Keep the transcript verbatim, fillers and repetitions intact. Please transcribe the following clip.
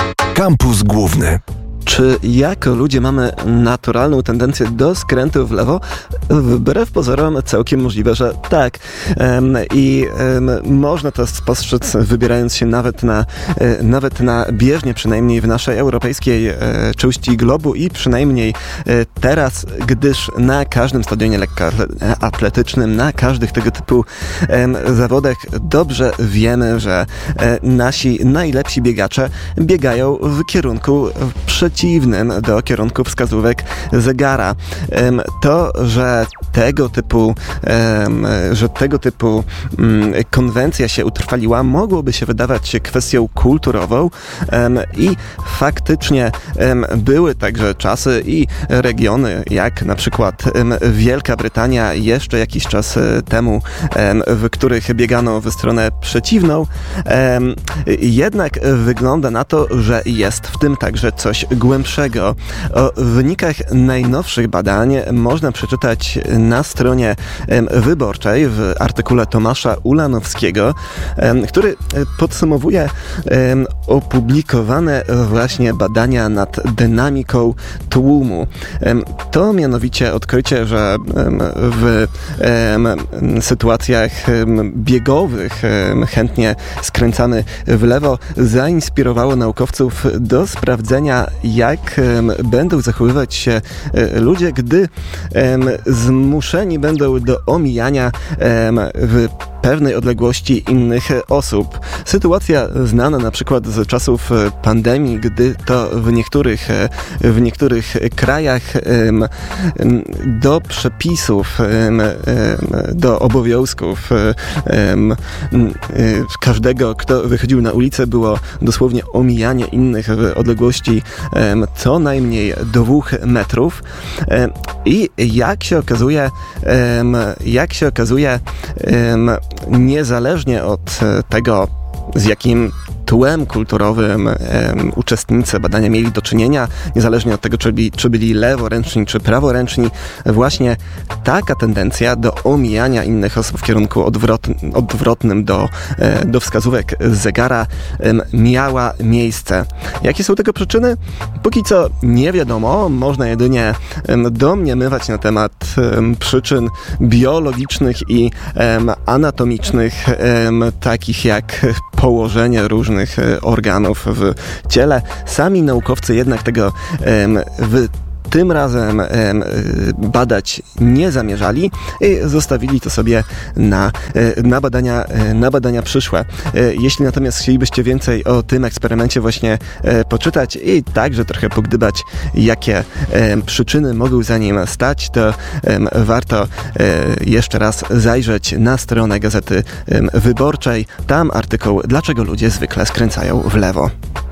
Kampus Główny. Czy jako ludzie mamy naturalną tendencję do skrętu w lewo? Wbrew pozorom całkiem możliwe, że tak. Um, I um, można to spostrzec, wybierając się nawet na, e, nawet na bieżnię, przynajmniej w naszej europejskiej e, części globu i przynajmniej e, teraz, gdyż na każdym stadionie lekkoatletycznym, na każdych tego typu e, zawodach dobrze wiemy, że e, nasi najlepsi biegacze biegają w kierunku przeciwnym do kierunku wskazówek zegara. To, że tego typu, że tego typu konwencja się utrwaliła, mogłoby się wydawać kwestią kulturową i faktycznie były także czasy i regiony, jak na przykład Wielka Brytania jeszcze jakiś czas temu, w których biegano w stronę przeciwną. Jednak wygląda na to, że jest w tym także coś głębszego. O wynikach najnowszych badań można przeczytać na stronie wyborczej w artykule Tomasza Ulanowskiego, który podsumowuje opublikowane właśnie badania nad dynamiką tłumu. To mianowicie odkrycie, że w sytuacjach biegowych chętnie skręcamy w lewo, zainspirowało naukowców do sprawdzenia, jak będą zachowywać się ludzie, gdy zmuszeni będą do omijania w pewnej odległości innych osób. Sytuacja znana na przykład z czasów pandemii, gdy to w niektórych, w niektórych krajach do przepisów, do obowiązków każdego, kto wychodził na ulicę, było dosłownie omijanie innych w odległości co najmniej dwóch metrów. I jak się okazuje, jak się okazuje, niezależnie od tego, z jakim tłem kulturowym um, uczestnicy badania mieli do czynienia, niezależnie od tego, czy byli, czy byli leworęczni, czy praworęczni, właśnie taka tendencja do omijania innych osób w kierunku odwrot, odwrotnym do, e, do wskazówek zegara um, miała miejsce. Jakie są tego przyczyny? Póki co nie wiadomo, można jedynie um, domniemywać na temat um, przyczyn biologicznych i um, anatomicznych, um, takich jak położenie różnych organów w ciele. Sami naukowcy jednak tego w tym razem badać nie zamierzali i zostawili to sobie na, na, badania, na badania przyszłe. Jeśli natomiast chcielibyście więcej o tym eksperymencie właśnie poczytać i także trochę pogdybać, jakie przyczyny mogą za nim stać, to warto jeszcze raz zajrzeć na stronę Gazety Wyborczej. Tam artykuł "Dlaczego ludzie zwykle skręcają w lewo".